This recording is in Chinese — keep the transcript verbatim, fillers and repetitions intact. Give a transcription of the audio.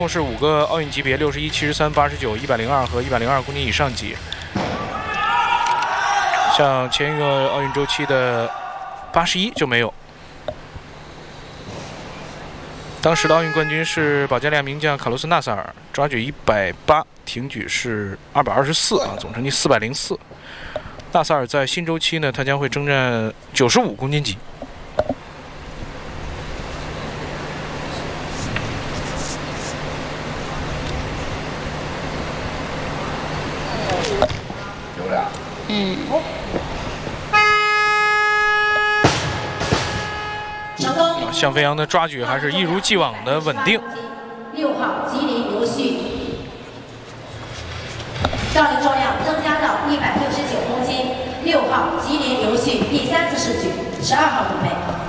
共是五个奥运级别：六十一、七十三、八十九、一百零二和一百零二公斤以上级。像前一个奥运周期的八十一就没有。当时的奥运冠军是保加利亚名将卡洛斯·纳萨尔，抓举一百八，挺举是二百二十四啊，总成绩四百零四。纳萨尔在新周期呢，他将会征战九十五公斤级。 嗯， 成功。 向飞扬的抓举还是一如既往的稳定。 六号吉林刘旭，杠铃重量增加到一百六十九公斤。六号吉林刘旭第三次试举，十二号准备。